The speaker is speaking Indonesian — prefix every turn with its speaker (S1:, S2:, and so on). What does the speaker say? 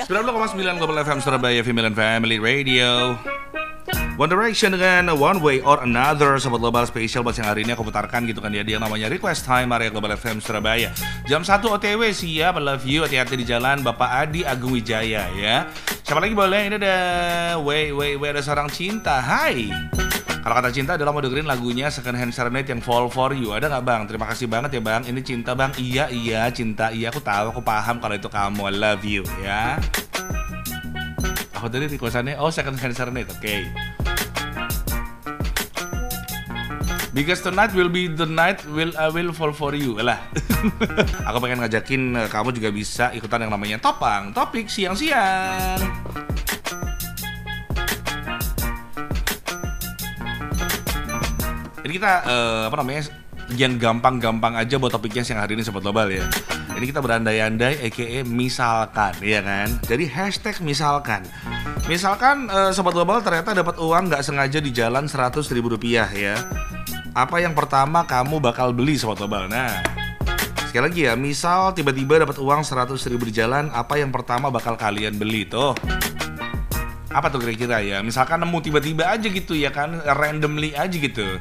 S1: 90,9 Global FM Surabaya Female and Family Radio. One Direction dengan One Way or Another. Sobat Global spesial buat siang hari ini aku putarkan gitu kan dia yang namanya Request Time Area Global FM Surabaya. Jam 1 OTW siap, I love you, hati-hati di jalan Bapak Adi Agung Wijaya ya. Siapa lagi boleh? Ini ada Way ada seorang cinta. Hai. Kalau kata cinta adalah mau dengerin lagunya Second Hand Serenade yang Fall For You. Ada gak bang? Terima kasih banget ya bang. Ini cinta bang. Iya cinta. Iya aku tahu, aku paham kalau itu kamu. I love you ya. Aku tadi requestannya Second Hand Serenade. Oke. Because tonight will be the night I will fall for you. Lah. Aku pengen ngajakin kamu juga bisa ikutan yang namanya Topang Topik siang-siang. Ini kita yang gampang-gampang aja buat topiknya siang hari ini Sobat Global ya. Ini kita berandai-andai aka misalkan ya kan. Jadi hashtag misalkan. Misalkan Sobat Global ternyata dapat uang gak sengaja di jalan 100.000 rupiah ya. Apa yang pertama kamu bakal beli Sobat Global? Nah, sekali lagi ya, misal tiba-tiba dapat uang 100.000 di jalan, apa yang pertama bakal kalian beli tuh? Apa tuh kira-kira ya? Misalkan nemu tiba-tiba aja gitu ya kan, randomly aja gitu.